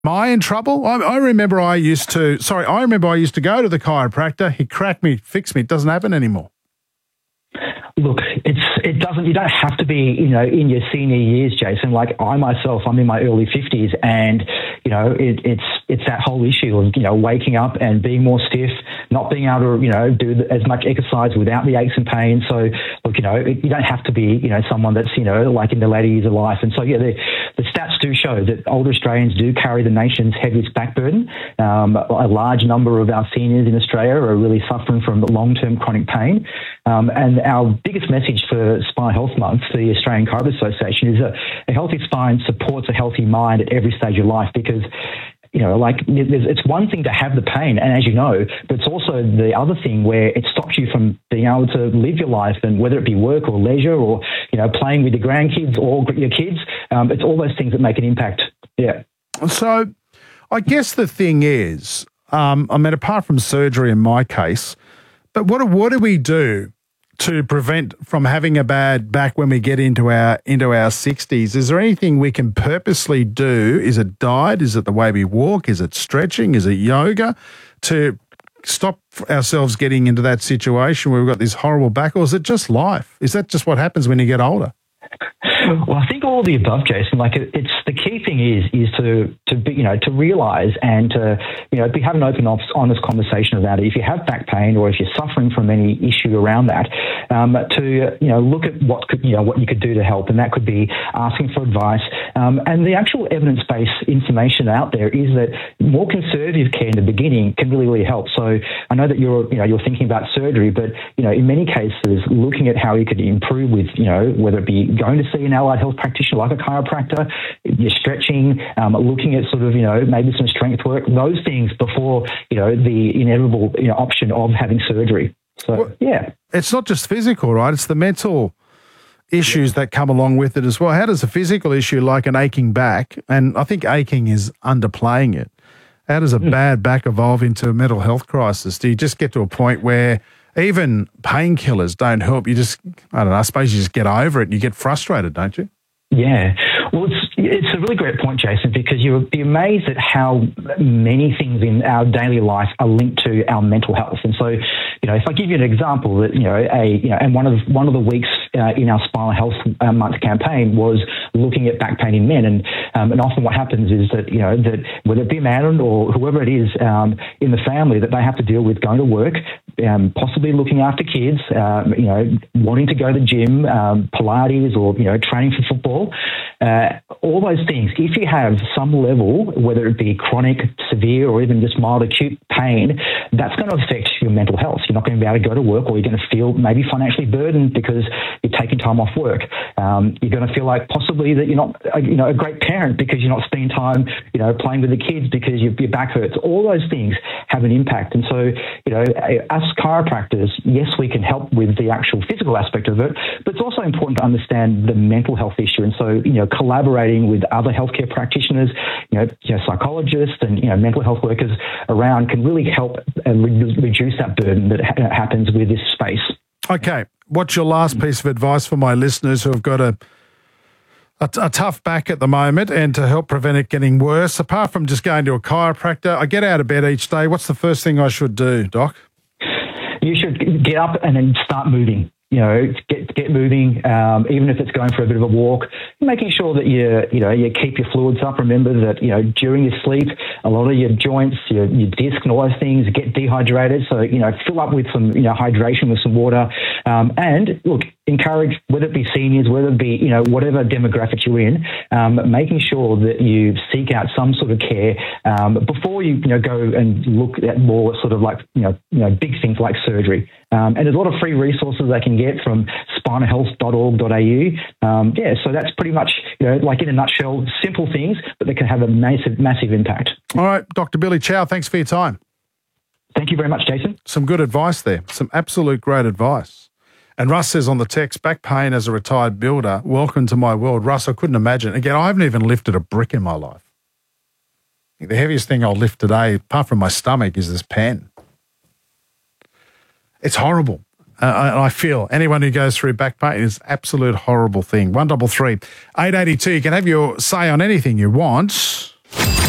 Am I in trouble? I remember I used to go to the chiropractor. He cracked me, fixed me. It doesn't happen anymore. Look, it doesn't. You don't have to be, in your senior years, Jason. Like I myself, I'm in my early 50s, and it's that whole issue of waking up and being more stiff, not being able to do as much exercise without the aches and pains. So look, you don't have to be someone that's like in the later years of life. And so the stats do show that older Australians do carry the nation's heaviest back burden. A large number of our seniors in Australia are really suffering from long-term chronic pain. And our biggest message for Spine Health Month, the Australian Chiropractic Association, is that a healthy spine supports a healthy mind at every stage of life, because it's one thing to have the pain, and as you know, but it's also the other thing where it stops you from being able to live your life, and whether it be work or leisure or, playing with your grandkids or your kids, it's all those things that make an impact. Yeah. So I guess the thing is, apart from surgery in my case, but what do we do to prevent from having a bad back when we get into our 60s? Is there anything we can purposely do? Is it diet? Is it the way we walk? Is it stretching? Is it yoga to stop ourselves getting into that situation where we've got this horrible back? Or is it just life? Is that just what happens when you get older? Well, I think all of the above, Jason. Like it's the key thing is to be, to realise and to have an open, honest conversation about it. If you have back pain or if you're suffering from any issue around that, to look at what you could do to help, and that could be asking for advice. And the actual evidence-based information out there is that more conservative care in the beginning can really help. So I know that you're thinking about surgery, but in many cases, looking at how you could improve with whether it be going to see an allied health practitioner like a chiropractor, you're stretching, looking at sort of maybe some strength work, those things before the inevitable option of having surgery. So yeah, it's not just physical, right? It's the mental issues that come along with it as well. How does a physical issue like an aching back, and I think aching is underplaying it, how does a bad back evolve into a mental health crisis? Do you just get to a point where even painkillers don't help? You just, I suppose you just get over it and you get frustrated, don't you? Yeah. Well, it's a really great point, Jason, because you'll be amazed at how many things in our daily life are linked to our mental health. And so, if I give you an example that, and one of the weeks in our Spinal Health Month campaign was looking at back pain in men. And often what happens is that, that whether it be a man or whoever it is in the family, that they have to deal with going to work, possibly looking after kids, wanting to go to the gym, Pilates or, training for football, all those things. If you have some level, whether it be chronic, severe, or even just mild acute pain, that's going to affect your mental health. You're not going to be able to go to work, or you're going to feel maybe financially burdened because you're taking time off work. You're going to feel like possibly that you're not, a great parent because you're not spending time, playing with the kids because your back hurts. All those things have an impact. And so, us chiropractors, yes, we can help with the actual physical aspect of it, but it's also important to understand the mental health issue. And so, collaborating with other healthcare practitioners, psychologists and, mental health workers around can really help reduce that burden that happens with this space. Okay. What's your last piece of advice for my listeners who have got a tough back at the moment, and to help prevent it getting worse? Apart from just going to a chiropractor, I get out of bed each day. What's the first thing I should do, Doc? You should get up and then start moving. Get moving, even if it's going for a bit of a walk, making sure that you keep your fluids up. Remember that, during your sleep, a lot of your joints, your disc and all those things get dehydrated. So, fill up with some, hydration with some water. And look, encourage, whether it be seniors, whether it be, whatever demographic you're in, making sure that you seek out some sort of care, before you, go and look at more sort of like, big things like surgery. And there's a lot of free resources they can get from spinalhealth.org.au. So that's pretty much, like in a nutshell, simple things, but they can have a massive impact. All right, Dr. Billy Chow, thanks for your time. Thank you very much, Jason. Some good advice there. Some absolute great advice. And Russ says on the text, back pain as a retired builder, welcome to my world. Russ, I couldn't imagine. Again, I haven't even lifted a brick in my life. The heaviest thing I'll lift today, apart from my stomach, is this pen. It's horrible. I feel anyone who goes through back pain is an absolute horrible thing. 133 882. You can have your say on anything you want.